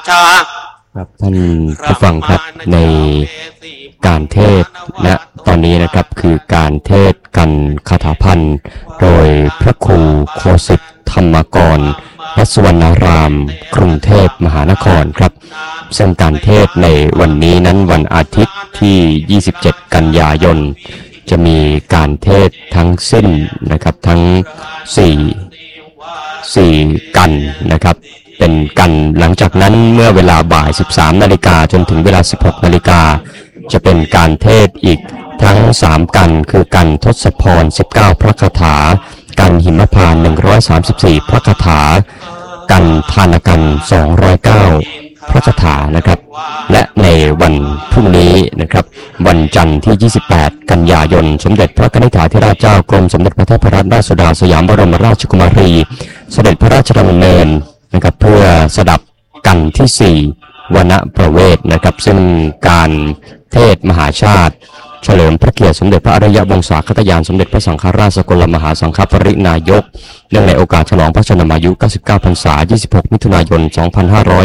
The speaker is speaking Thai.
ครับท่านผู้ฟังครับในการเทศและตอนนี้นะครับคือการเทศกันคาถาพันธ์โดยพระครูโคสิทธธรรมกรวัดสุวรรณารามกรุงเทพมหานครครับซึ่งการเทศในวันนี้นั้นวันอาทิตย์ที่27กันยายนจะมีการเทศทั้งสิ้นนะครับทั้ง4กันนะครับเป็นกันหลังจากนั้นเมื่อเวลาบ่าย 13 นาฬิกาจนถึงเวลา 16 นาฬิกาจะเป็นการเทศอีกทั้ง3กันคือกันทศพร19พระคาถากันหิมพานต์134พระคาถากันทานกัน209พระคาถานะครับและในวันพรุ่งนี้นะครับวันจันทร์ที่28กันยายนสมเด็จพระกนิษฐาธิราชเจ้ากรมสมเด็จพระเทพรัตนราชสุดาสยามบรมราชกุมารีเสด็จพระราชดำเนินนะครับเพื่อสดับกันที่4วณประเวศนะครับซึ่งการเทศมหาชาติเฉลิมพระเกียรติสมเด็จพระอริยวงศาคตญาณสมเด็จพระสังฆราชสกลมหาสังฆปรินายกเนื่องในโอกาสฉลองพระชนมายุ99พรรษา26มิถุนายน2500